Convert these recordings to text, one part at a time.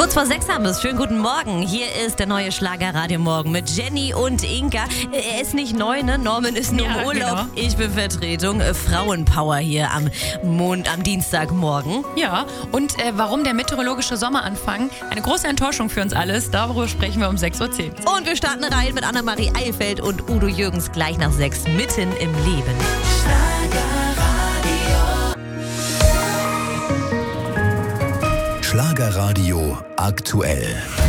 Kurz vor 6 haben wir es. Schönen guten Morgen. Hier ist der neue Schlager Radio Morgen mit Jenny und Inka. Er ist nicht neu, ne? Norman ist nur im Urlaub. Genau. Ich bin Vertretung. Frauenpower hier am Dienstagmorgen. Ja, und warum der meteorologische Sommeranfang eine große Enttäuschung für uns alle ist, darüber sprechen wir um 6.10 Uhr. Und wir starten rein mit Annemarie Eilfeld und Udo Jürgens gleich nach 6 mitten im Leben. Schlagerradio aktuell.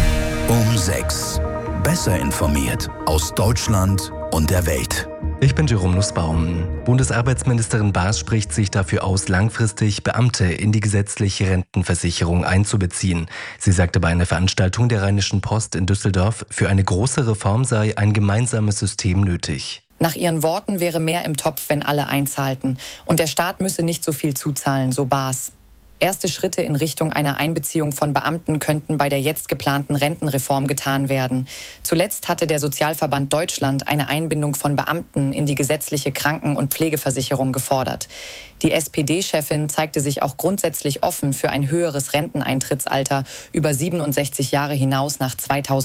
Um 6. Besser informiert aus Deutschland und der Welt. Ich bin Jerome Nussbaum. Bundesarbeitsministerin Baas spricht sich dafür aus, langfristig Beamte in die gesetzliche Rentenversicherung einzubeziehen. Sie sagte bei einer Veranstaltung der Rheinischen Post in Düsseldorf, für eine große Reform sei ein gemeinsames System nötig. Nach ihren Worten wäre mehr im Topf, wenn alle einzahlten. Und der Staat müsse nicht so viel zuzahlen, so Baas. Erste Schritte in Richtung einer Einbeziehung von Beamten könnten bei der jetzt geplanten Rentenreform getan werden. Zuletzt hatte der Sozialverband Deutschland eine Einbindung von Beamten in die gesetzliche Kranken- und Pflegeversicherung gefordert. Die SPD-Chefin zeigte sich auch grundsätzlich offen für ein höheres Renteneintrittsalter über 67 Jahre hinaus nach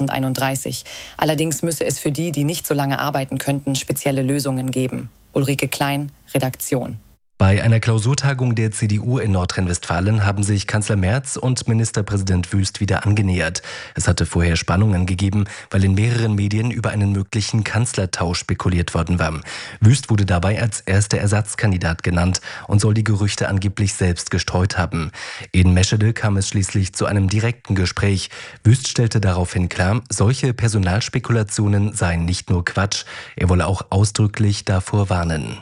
2031. Allerdings müsse es für die, die nicht so lange arbeiten könnten, spezielle Lösungen geben. Ulrike Klein, Redaktion. Bei einer Klausurtagung der CDU in Nordrhein-Westfalen haben sich Kanzler Merz und Ministerpräsident Wüst wieder angenähert. Es hatte vorher Spannungen gegeben, weil in mehreren Medien über einen möglichen Kanzlertausch spekuliert worden war. Wüst wurde dabei als erster Ersatzkandidat genannt und soll die Gerüchte angeblich selbst gestreut haben. In Meschede kam es schließlich zu einem direkten Gespräch. Wüst stellte daraufhin klar, solche Personalspekulationen seien nicht nur Quatsch, er wolle auch ausdrücklich davor warnen.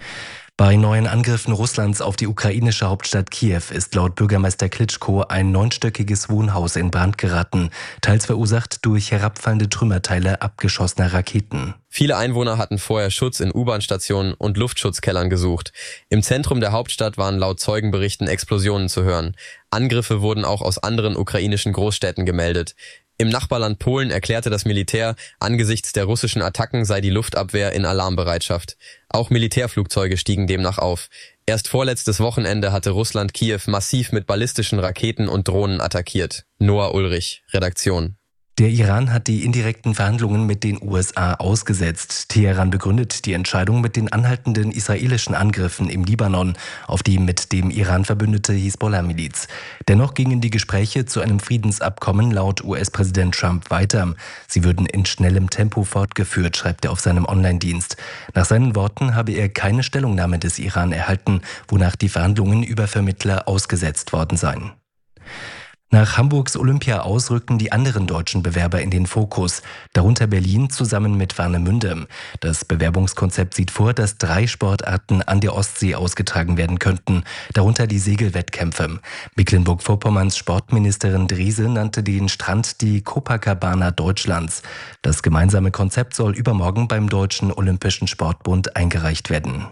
Bei neuen Angriffen Russlands auf die ukrainische Hauptstadt Kiew ist laut Bürgermeister Klitschko ein 9-stöckiges Wohnhaus in Brand geraten, teils verursacht durch herabfallende Trümmerteile abgeschossener Raketen. Viele Einwohner hatten vorher Schutz in U-Bahn-Stationen und Luftschutzkellern gesucht. Im Zentrum der Hauptstadt waren laut Zeugenberichten Explosionen zu hören. Angriffe wurden auch aus anderen ukrainischen Großstädten gemeldet. Im Nachbarland Polen erklärte das Militär, angesichts der russischen Attacken sei die Luftabwehr in Alarmbereitschaft. Auch Militärflugzeuge stiegen demnach auf. Erst vorletztes Wochenende hatte Russland Kiew massiv mit ballistischen Raketen und Drohnen attackiert. Noah Ulrich, Redaktion. Der Iran hat die indirekten Verhandlungen mit den USA ausgesetzt. Teheran begründet die Entscheidung mit den anhaltenden israelischen Angriffen im Libanon auf die mit dem Iran verbündete Hisbollah-Miliz. Dennoch gingen die Gespräche zu einem Friedensabkommen laut US-Präsident Trump weiter. Sie würden in schnellem Tempo fortgeführt, schreibt er auf seinem Online-Dienst. Nach seinen Worten habe er keine Stellungnahme des Iran erhalten, wonach die Verhandlungen über Vermittler ausgesetzt worden seien. Nach Hamburgs Olympia aus rücken die anderen deutschen Bewerber in den Fokus, darunter Berlin zusammen mit Warnemünde. Das Bewerbungskonzept sieht vor, dass 3 Sportarten an der Ostsee ausgetragen werden könnten, darunter die Segelwettkämpfe. Mecklenburg-Vorpommerns Sportministerin Driese nannte den Strand die Copacabana Deutschlands. Das gemeinsame Konzept soll übermorgen beim Deutschen Olympischen Sportbund eingereicht werden.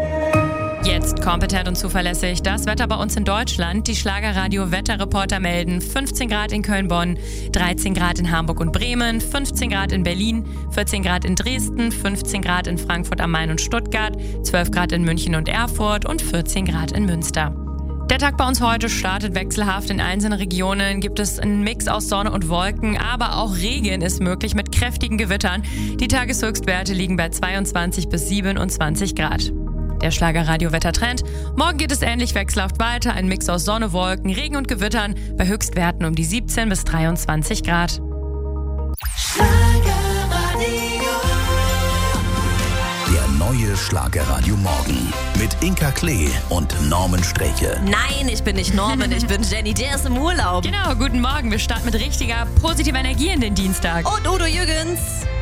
Jetzt kompetent und zuverlässig das Wetter bei uns in Deutschland. Die Schlagerradio-Wetterreporter melden 15 Grad in Köln-Bonn, 13 Grad in Hamburg und Bremen, 15 Grad in Berlin, 14 Grad in Dresden, 15 Grad in Frankfurt am Main und Stuttgart, 12 Grad in München und Erfurt und 14 Grad in Münster. Der Tag bei uns heute startet wechselhaft. In einzelnen Regionen gibt es einen Mix aus Sonne und Wolken, aber auch Regen ist möglich mit kräftigen Gewittern. Die Tageshöchstwerte liegen bei 22 bis 27 Grad. Der Schlagerradio-Wettertrend. Morgen geht es ähnlich wechselhaft weiter. Ein Mix aus Sonne, Wolken, Regen und Gewittern bei Höchstwerten um die 17 bis 23 Grad. Der neue Schlagerradio Morgen mit Inka Klee und Norman Streche. Nein, ich bin nicht Norman, ich bin Jenny, der ist im Urlaub. Genau, guten Morgen. Wir starten mit richtiger positiver Energie in den Dienstag. Und Udo Jürgens.